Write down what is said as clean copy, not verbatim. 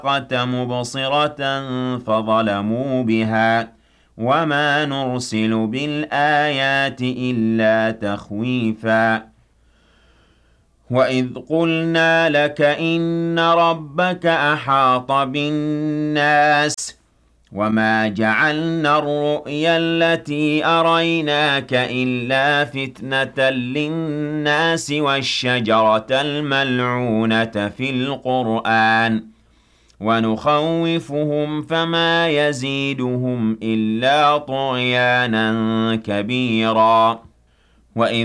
مُبْصِرَةً فَظَلَمُوا بِهَا وَمَا نُرْسِلُ بِالْآيَاتِ إِلَّا تَخْوِيفًا وَإِذْ قُلْنَا لَكَ إِنَّ رَبَّكَ أَحَاطَ بِالنَّاسِ وَمَا جَعَلْنَا الرُّؤْيَا الَّتِي أَرَيْنَاكَ إِلَّا فِتْنَةً لِّلنَّاسِ وَالشَّجَرَةَ الْمَلْعُونَةَ فِي الْقُرْآنِ وَنُخَوِّفُهُمْ فَمَا يَزِيدُهُمْ إِلَّا طُغْيَانًا كَبِيرًا وَإِذْ